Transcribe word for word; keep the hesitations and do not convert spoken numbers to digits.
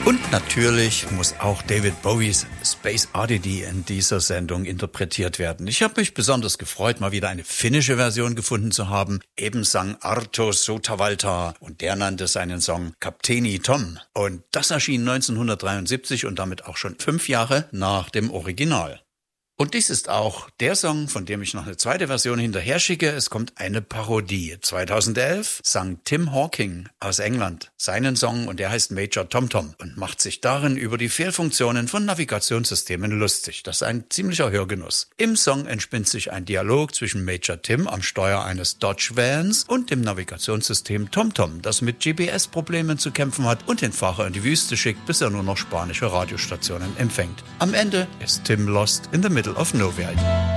Und natürlich muss auch David Bowies Space Oddity in dieser Sendung interpretiert werden. Ich habe mich besonders gefreut, mal wieder eine finnische Version gefunden zu haben. Eben sang Arto Sotavalta und der nannte seinen Song Kapteeni Tom. Und das erschien neunzehnhundertdreiundsiebzig und damit auch schon fünf Jahre nach dem Original. Und dies ist auch der Song, von dem ich noch eine zweite Version hinterher schicke. Es kommt eine Parodie. zweitausendelf sang Tim Hawking aus England seinen Song und der heißt Major Tom Tom und macht sich darin über die Fehlfunktionen von Navigationssystemen lustig. Das ist ein ziemlicher Hörgenuss. Im Song entspinnt sich ein Dialog zwischen Major Tim am Steuer eines Dodge Vans und dem Navigationssystem TomTom, das mit G P S-Problemen zu kämpfen hat und den Fahrer in die Wüste schickt, bis er nur noch spanische Radiostationen empfängt. Am Ende ist Tim lost in the middle of nowhere.